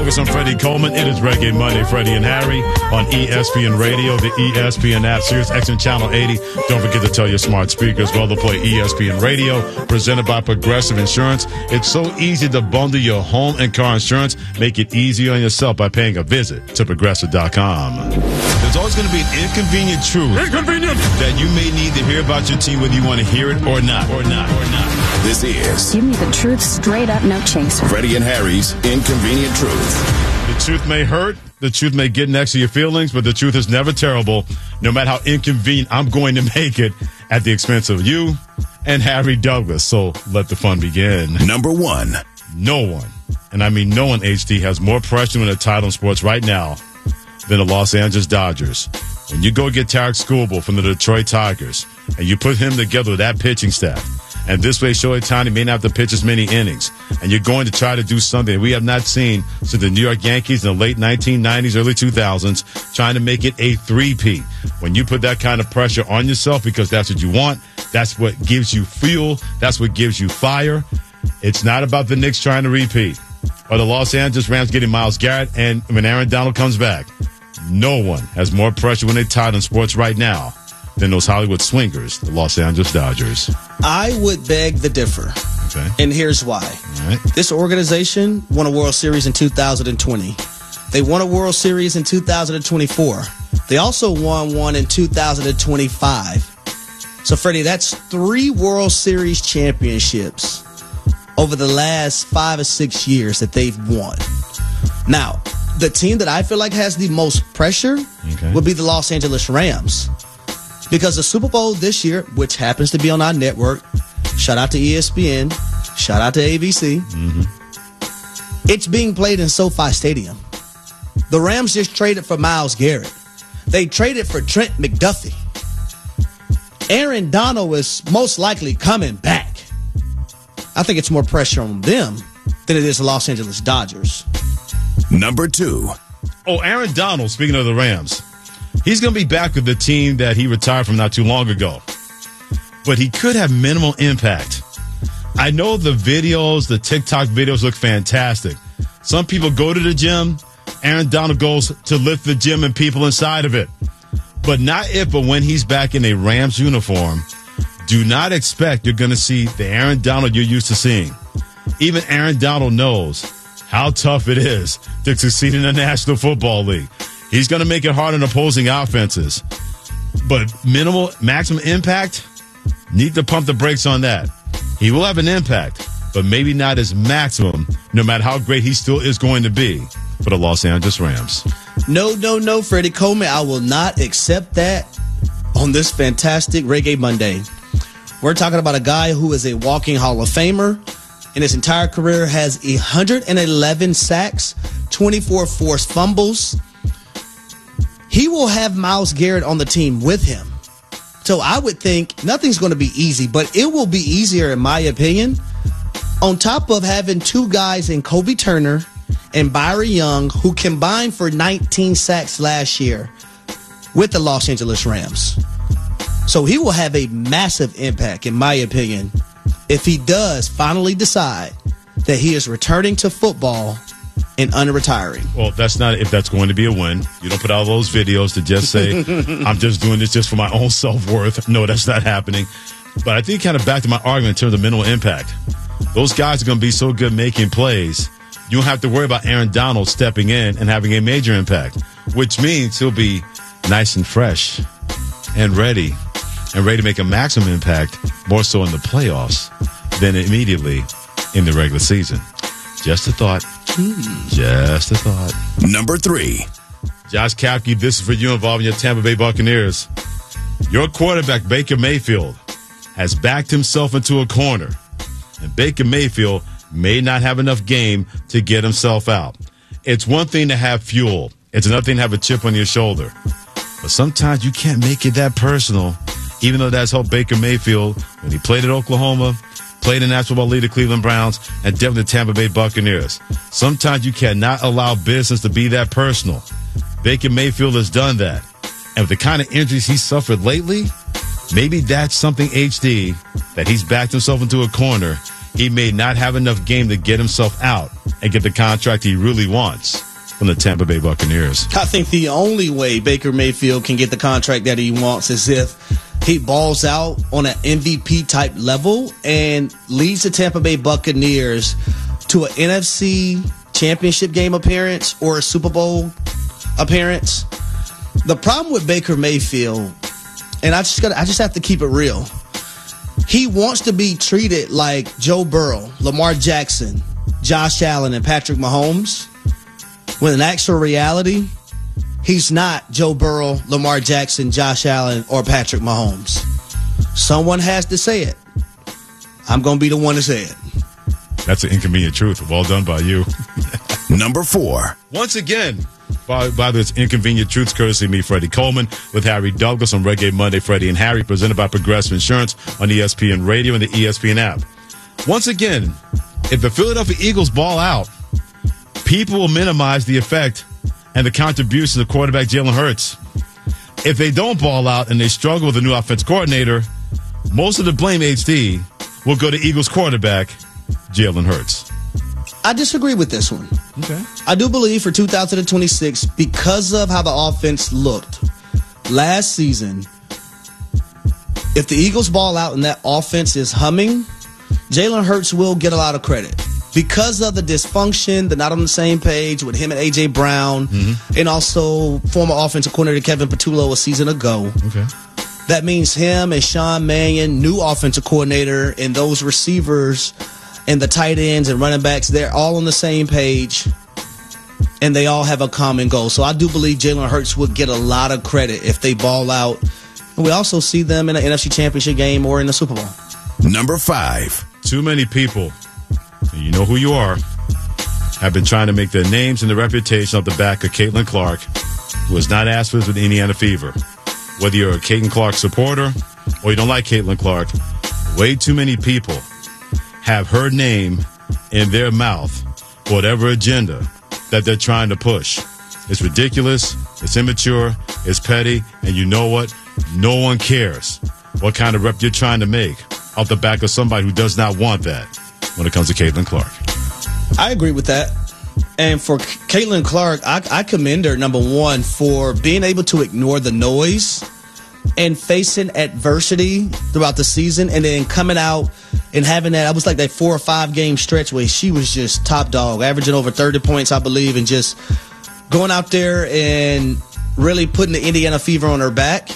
Douglas. I'm Freddie Coleman. It is Reggae Monday, Freddie and Harry on ESPN Radio, the ESPN app, Sirius XM Channel 80. Don't forget to tell your smart speakers well to play ESPN Radio, presented by Progressive Insurance. It's so easy to bundle your home and car insurance. Make it easier on yourself by paying a visit to Progressive.com. There's always going to be an inconvenient truth that you may need to hear about your team, whether you want to hear it or not. This is Give me the truth straight up, no chaser. Freddie and Harry's Inconvenient Truth. The truth may hurt, the truth may get next to your feelings, but the truth is never terrible. No matter how inconvenient, I'm going to make it at the expense of you and Harry Douglas. So let the fun begin. Number 1. No one, and I mean no one, HD, has more pressure to win a title in sports right now than the Los Angeles Dodgers. When you go get Tarek Skubal from the Detroit Tigers and you put him together with that pitching staff, and this way Shohei Ohtani may not have to pitch as many innings, and you're going to try to do something we have not seen since the New York Yankees in the late 1990s, early 2000s, trying to make it a three-peat. When you put that kind of pressure on yourself because that's what you want, that's what gives you fuel, that's what gives you fire. It's not about the Knicks trying to repeat or the Los Angeles Rams getting Myles Garrett, and when Aaron Donald comes back, no one has more pressure when they're tied in sports right now than those Hollywood swingers, the Los Angeles Dodgers. I would beg to differ. Okay. And here's why. All right. This organization won a World Series in 2020. They won a World Series in 2024. They also won one in 2025. So, Freddie, that's 3 World Series championships over the last 5 or 6 years that they've won. Now, the team that I feel like has the most pressure would be the Los Angeles Rams. Because the Super Bowl this year, which happens to be on our network, shout out to ESPN, shout out to ABC, it's being played in SoFi Stadium. The Rams just traded for Myles Garrett. They traded for Trent McDuffie. Aaron Donald is most likely coming back. I think it's more pressure on them than it is the Los Angeles Dodgers. Number 2. Oh, Aaron Donald, speaking of the Rams, he's going to be back with the team that he retired from not too long ago. But he could have minimal impact. I know the videos, the TikTok videos look fantastic. Some people go to the gym. Aaron Donald goes to lift the gym and people inside of it. But not if, but when he's back in a Rams uniform, do not expect you're going to see the Aaron Donald you're used to seeing. Even Aaron Donald knows how tough it is to succeed in the National Football League. He's going to make it hard on opposing offenses. But maximum impact, need to pump the brakes on that. He will have an impact, but maybe not as maximum, no matter how great he still is going to be for the Los Angeles Rams. No, Freddie Coleman. I will not accept that on this fantastic Reggae Monday. We're talking about a guy who is a walking Hall of Famer. In his entire career has 111 sacks, 24 forced fumbles. He will have Myles Garrett on the team with him. So I would think nothing's going to be easy, but it will be easier, in my opinion, on top of having 2 guys in Kobe Turner and Byron Young who combined for 19 sacks last year with the Los Angeles Rams. So he will have a massive impact, in my opinion, if he does finally decide that he is returning to football and unretiring. Well, that's not if that's going to be a win. You don't put out those videos to just say, I'm just doing this just for my own self-worth. No, that's not happening. But I think kind of back to my argument in terms of minimal impact. Those guys are going to be so good making plays, you don't have to worry about Aaron Donald stepping in and having a major impact, which means he'll be nice and fresh and ready to make a maximum impact, more so in the playoffs than immediately in the regular season. Just a thought. Just a thought. Number 3. Josh Kapke, this is for you involving your Tampa Bay Buccaneers. Your quarterback, Baker Mayfield, has backed himself into a corner. And Baker Mayfield may not have enough game to get himself out. It's one thing to have fuel. It's another thing to have a chip on your shoulder. But sometimes you can't make it that personal, even though that's helped Baker Mayfield when he played at Oklahoma, played in National Football League, the Cleveland Browns, and definitely the Tampa Bay Buccaneers. Sometimes you cannot allow business to be that personal. Baker Mayfield has done that. And with the kind of injuries he suffered lately, maybe that's something, HD, that he's backed himself into a corner. he may not have enough game to get himself out and get the contract he really wants from the Tampa Bay Buccaneers. I think the only way Baker Mayfield can get the contract that he wants is if he balls out on an MVP type level and leads the Tampa Bay Buccaneers to an NFC championship game appearance or a Super Bowl appearance. The problem with Baker Mayfield, and I just have to keep it real, he wants to be treated like Joe Burrow, Lamar Jackson, Josh Allen, and Patrick Mahomes, when in actual reality, he's not Joe Burrow, Lamar Jackson, Josh Allen, or Patrick Mahomes. Someone has to say it. I'm going to be the one to say it. That's an inconvenient truth. Well done by you. Number 4. Once again, by this inconvenient truths, courtesy of me, Freddie Coleman, with Harry Douglas on Reggae Monday, Freddie and Harry, presented by Progressive Insurance on ESPN Radio and the ESPN app. Once again, if the Philadelphia Eagles ball out, people will minimize the effect and the contribution of quarterback Jalen Hurts. If they don't ball out and they struggle with a new offense coordinator, most of the blame, HD, will go to Eagles quarterback Jalen Hurts. I disagree with this one. Okay. I do believe for 2026, because of how the offense looked last season, if the Eagles ball out and that offense is humming, Jalen Hurts will get a lot of credit. Because of the dysfunction, they're not on the same page with him and A.J. Brown, and also former offensive coordinator Kevin Patullo a season ago. Okay. That means him and Sean Mannion, new offensive coordinator, and those receivers and the tight ends and running backs, they're all on the same page, and they all have a common goal. So I do believe Jalen Hurts would get a lot of credit if they ball out. And we also see them in an NFC Championship game or in the Super Bowl. Number 5. Too many people, and you know who you are, have been trying to make their names and their reputation off the back of Caitlin Clark, who has not asked for this with Indiana Fever. Whether you're a Caitlin Clark supporter or you don't like Caitlin Clark, way too many people have her name in their mouth for whatever agenda that they're trying to push. It's ridiculous, it's immature, it's petty, and you know what? No one cares what kind of rep you're trying to make off the back of somebody who does not want that when it comes to Caitlin Clark. I agree with that. And for Caitlin Clark, I commend her, number one, for being able to ignore the noise and facing adversity throughout the season, and then coming out and having that, I was like that 4 or 5 game stretch where she was just top dog, averaging over 30 points, I believe, and just going out there and really putting the Indiana Fever on her back.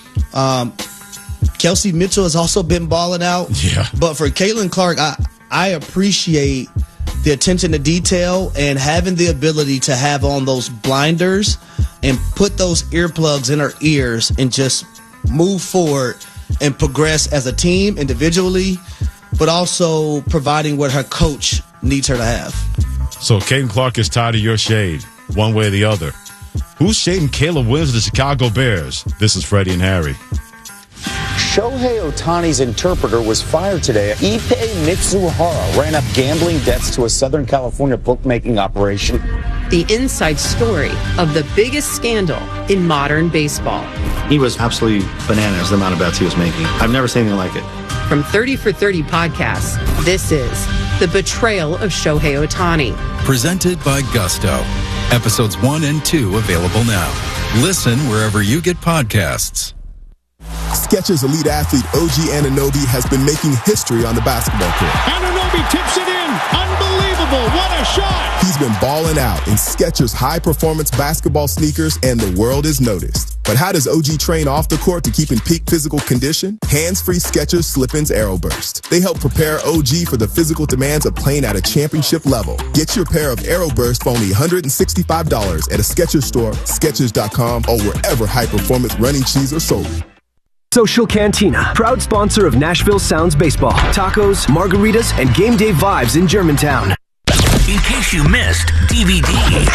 Kelsey Mitchell has also been balling out. Yeah. But for Caitlin Clark, I appreciate the attention to detail and having the ability to have on those blinders and put those earplugs in her ears and just move forward and progress as a team individually, but also providing what her coach needs her to have. So Caitlin Clark is tired of your shade, one way or the other. Who's shading Caleb Williams of the Chicago Bears? This is Freddie and Harry. Shohei Ohtani's interpreter was fired today. Ippei Mitsuhara ran up gambling debts to a Southern California bookmaking operation. The inside story of the biggest scandal in modern baseball. He was absolutely bananas, the amount of bets he was making. I've never seen anything like it. From 30 for 30 podcasts, this is The Betrayal of Shohei Ohtani. Presented by Gusto. Episodes 1 and 2 available now. Listen wherever you get podcasts. Skechers elite athlete OG Anunoby has been making history on the basketball court. Anunoby tips it in. Unbelievable. What a shot. He's been balling out in Skechers high-performance basketball sneakers, and the world is noticed. But how does OG train off the court to keep in peak physical condition? Hands-free Skechers Slip-ins Aeroburst. They help prepare OG for the physical demands of playing at a championship level. Get your pair of Aeroburst for only $165 at a Skechers store, Skechers.com, or wherever high-performance running shoes are sold. Social Cantina, proud sponsor of Nashville Sounds Baseball. Tacos, margaritas, and game day vibes in Germantown. In case you missed DVD.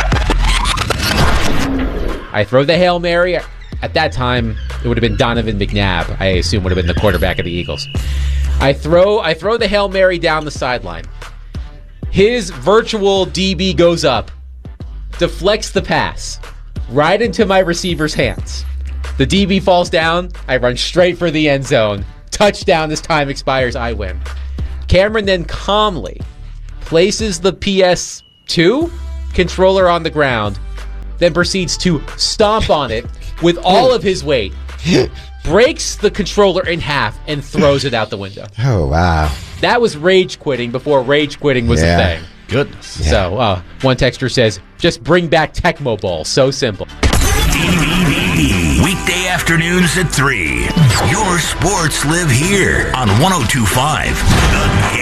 I throw the Hail Mary. At that time, it would have been Donovan McNabb, I assume would have been the quarterback of the Eagles. I throw the Hail Mary down the sideline. His virtual DB goes up, deflects the pass right into my receiver's hands. The DB falls down. I run straight for the end zone. Touchdown as time expires. I win. Cameron then calmly places the PS2 controller on the ground, then proceeds to stomp on it with all of his weight, breaks the controller in half, and throws it out the window. Oh, wow. That was rage quitting before rage quitting was a thing. Goodness. Yeah. So, one texter says, just bring back Tecmo Bowl. So simple. DVD. Weekday afternoons at 3. Your sports live here on 102.5.